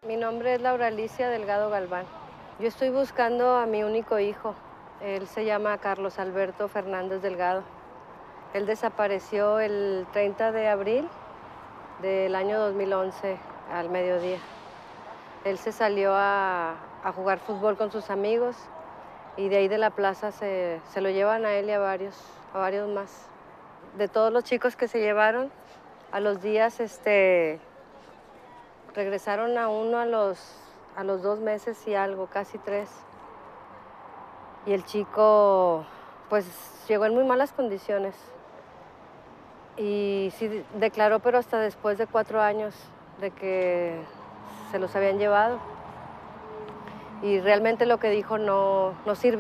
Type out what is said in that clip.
Mi nombre es Laura Alicia Delgado Galván. Yo estoy buscando a mi único hijo. Él se llama Carlos Alberto Fernández Delgado. Él desapareció el 30 de abril del año 2011 al mediodía. Él se salió a jugar fútbol con sus amigos y de ahí de la plaza se lo llevan a él y a varios más. De todos los chicos que se llevaron, a los días regresaron a uno a los 2 meses y algo, casi 3. Y el chico, pues, llegó en muy malas condiciones. Y sí declaró, pero hasta después de 4 años de que se los habían llevado. Y realmente lo que dijo no sirvió.